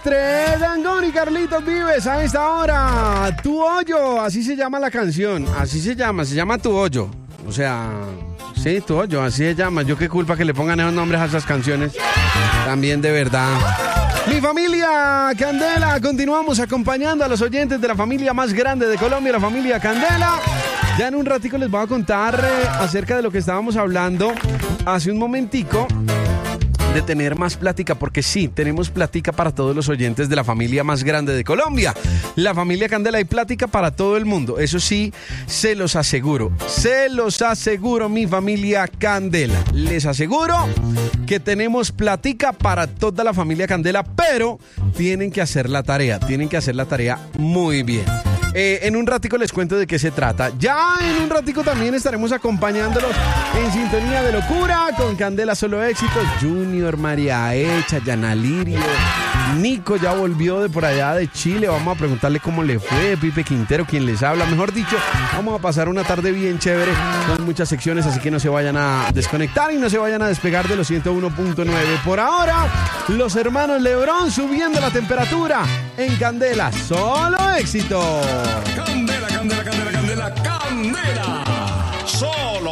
Silvestre Dangond y Carlitos Vives a esta hora. Tu Hoyo, así se llama la canción. Así se llama Tu Hoyo. O sea, sí, Tu Hoyo, así se llama. Yo qué culpa que le pongan esos nombres a esas canciones. También de verdad. Mi familia Candela, continuamos acompañando a los oyentes de la familia más grande de Colombia, la familia Candela. Ya en un ratico les voy a contar acerca de lo que estábamos hablando hace un momentico, de tener más plática, porque sí, tenemos plática para todos los oyentes de la familia más grande de Colombia, la familia Candela. Hay plática para todo el mundo, eso sí, se los aseguro, mi familia Candela. Les aseguro que tenemos plática para toda la familia Candela, pero tienen que hacer la tarea muy bien. En un ratico les cuento de qué se trata. Ya en un ratico también estaremos acompañándolos en Sintonía de Locura con Candela Solo Éxitos. Junior, María Echa, Yana Lirio, Nico ya volvió de por allá de Chile. Vamos a preguntarle cómo le fue. Pipe Quintero, quien les habla. Mejor dicho, vamos a pasar una tarde bien chévere con muchas secciones, así que no se vayan a desconectar y no se vayan a despegar de los 101.9. Por ahora, los hermanos Lebrón subiendo la temperatura en Candela Solo Éxitos. Candela, Candela, Candela, Candela, Candela. Solo